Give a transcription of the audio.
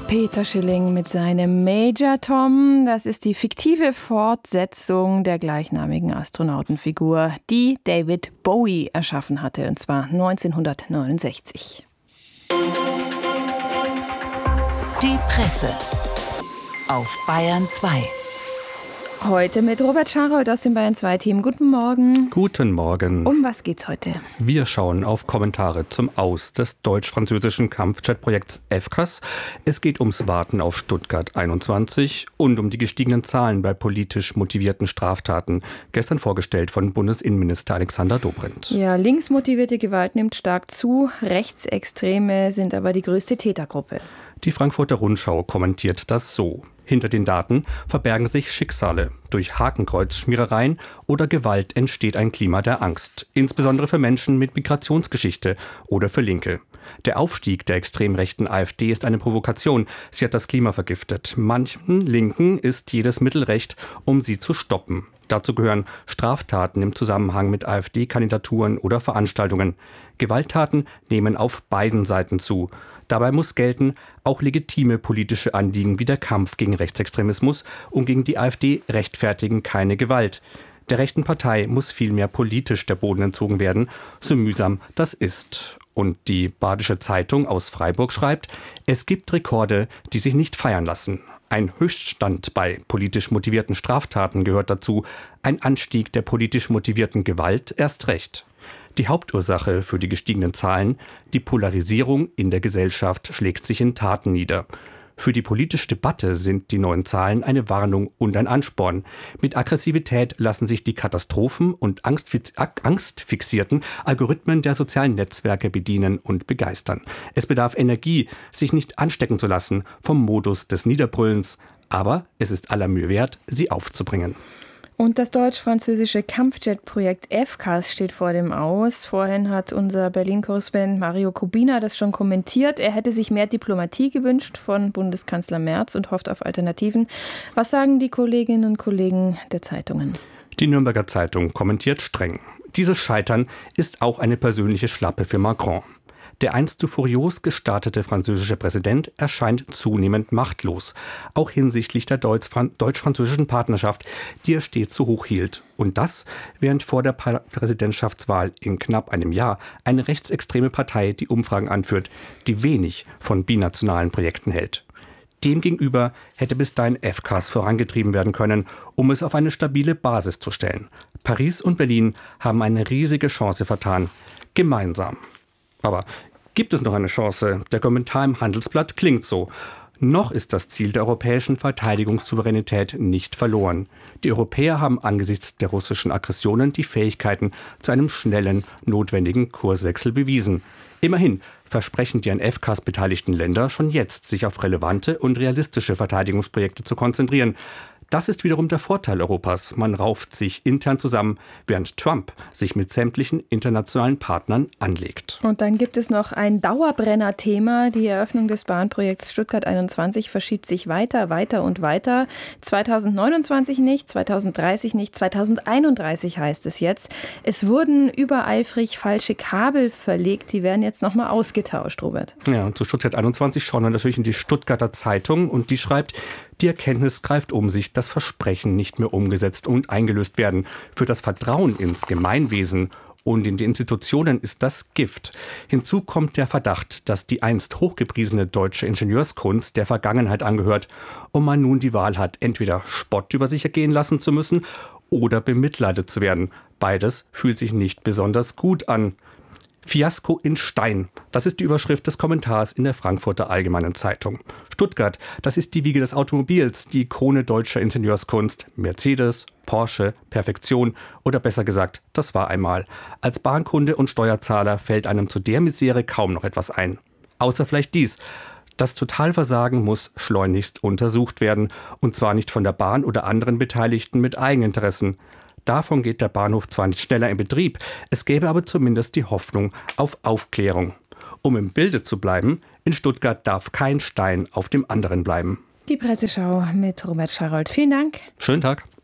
Peter Schilling mit seinem Major Tom. Das ist die fiktive Fortsetzung der gleichnamigen Astronautenfigur, die David Bowie erschaffen hatte, und zwar 1969. Die Presse auf Bayern 2. Heute mit Robert Scharold aus dem Bayern 2 Team. Guten Morgen. Guten Morgen. Um was geht's heute? Wir schauen auf Kommentare zum Aus des deutsch-französischen Kampfjet-Projekts FCAS. Es geht ums Warten auf Stuttgart 21 und um die gestiegenen Zahlen bei politisch motivierten Straftaten. Gestern vorgestellt von Bundesinnenminister Alexander Dobrindt. Ja, linksmotivierte Gewalt nimmt stark zu. Rechtsextreme sind aber die größte Tätergruppe. Die Frankfurter Rundschau kommentiert das so: Hinter den Daten verbergen sich Schicksale. Durch Hakenkreuzschmierereien oder Gewalt entsteht ein Klima der Angst. Insbesondere für Menschen mit Migrationsgeschichte oder für Linke. Der Aufstieg der extrem rechten AfD ist eine Provokation. Sie hat das Klima vergiftet. Manchen Linken ist jedes Mittel recht, um sie zu stoppen. Dazu gehören Straftaten im Zusammenhang mit AfD-Kandidaturen oder Veranstaltungen. Gewalttaten nehmen auf beiden Seiten zu. Dabei muss gelten, auch legitime politische Anliegen wie der Kampf gegen Rechtsextremismus und gegen die AfD rechtfertigen keine Gewalt. Der rechten Partei muss vielmehr politisch der Boden entzogen werden, so mühsam das ist. Und die Badische Zeitung aus Freiburg schreibt, es gibt Rekorde, die sich nicht feiern lassen. Ein Höchststand bei politisch motivierten Straftaten gehört dazu, ein Anstieg der politisch motivierten Gewalt erst recht. Die Hauptursache für die gestiegenen Zahlen, die Polarisierung in der Gesellschaft, schlägt sich in Taten nieder. Für die politische Debatte sind die neuen Zahlen eine Warnung und ein Ansporn. Mit Aggressivität lassen sich die Katastrophen- und angstfixierten Algorithmen der sozialen Netzwerke bedienen und begeistern. Es bedarf Energie, sich nicht anstecken zu lassen vom Modus des Niederbrüllens, aber es ist aller Mühe wert, sie aufzubringen. Und das deutsch-französische Kampfjet-Projekt FCAS steht vor dem Aus. Vorhin hat unser Berlin-Korrespondent Mario Kubina das schon kommentiert. Er hätte sich mehr Diplomatie gewünscht von Bundeskanzler Merz und hofft auf Alternativen. Was sagen die Kolleginnen und Kollegen der Zeitungen? Die Nürnberger Zeitung kommentiert streng: Dieses Scheitern ist auch eine persönliche Schlappe für Macron. Der einst zu furios gestartete französische Präsident erscheint zunehmend machtlos, auch hinsichtlich der deutsch-französischen Partnerschaft, die er stets so hoch hielt. Und das, während vor der Präsidentschaftswahl in knapp einem Jahr eine rechtsextreme Partei die Umfragen anführt, die wenig von binationalen Projekten hält. Demgegenüber hätte bis dahin FCAS vorangetrieben werden können, um es auf eine stabile Basis zu stellen. Paris und Berlin haben eine riesige Chance vertan, gemeinsam. Aber gibt es noch eine Chance? Der Kommentar im Handelsblatt klingt so: Noch ist das Ziel der europäischen Verteidigungssouveränität nicht verloren. Die Europäer haben angesichts der russischen Aggressionen die Fähigkeiten zu einem schnellen, notwendigen Kurswechsel bewiesen. Immerhin versprechen die an FCAS beteiligten Länder schon jetzt, sich auf relevante und realistische Verteidigungsprojekte zu konzentrieren. Das ist wiederum der Vorteil Europas. Man rauft sich intern zusammen, während Trump sich mit sämtlichen internationalen Partnern anlegt. Und dann gibt es noch ein Dauerbrenner-Thema. Die Eröffnung des Bahnprojekts Stuttgart 21 verschiebt sich weiter und weiter. 2029 nicht, 2030 nicht, 2031 heißt es jetzt. Es wurden übereifrig falsche Kabel verlegt. Die werden jetzt nochmal ausgetauscht, Robert. Ja, und zu Stuttgart 21 schauen wir natürlich in die Stuttgarter Zeitung, und die schreibt: Die Erkenntnis greift um sich, dass Versprechen nicht mehr umgesetzt und eingelöst werden. Für das Vertrauen ins Gemeinwesen und in die Institutionen ist das Gift. Hinzu kommt der Verdacht, dass die einst hochgepriesene deutsche Ingenieurskunst der Vergangenheit angehört und man nun die Wahl hat, entweder Spott über sich ergehen lassen zu müssen oder bemitleidet zu werden. Beides fühlt sich nicht besonders gut an. Fiasko in Stein, das ist die Überschrift des Kommentars in der Frankfurter Allgemeinen Zeitung. Stuttgart, das ist die Wiege des Automobils, die Ikone deutscher Ingenieurskunst. Mercedes, Porsche, Perfektion oder besser gesagt, das war einmal. Als Bahnkunde und Steuerzahler fällt einem zu der Misere kaum noch etwas ein. Außer vielleicht dies: Das Totalversagen muss schleunigst untersucht werden, und zwar nicht von der Bahn oder anderen Beteiligten mit Eigeninteressen. Davon geht der Bahnhof zwar nicht schneller in Betrieb, es gäbe aber zumindest die Hoffnung auf Aufklärung. Um im Bilde zu bleiben, in Stuttgart darf kein Stein auf dem anderen bleiben. Die Presseschau mit Robert Scharold. Vielen Dank. Schönen Tag.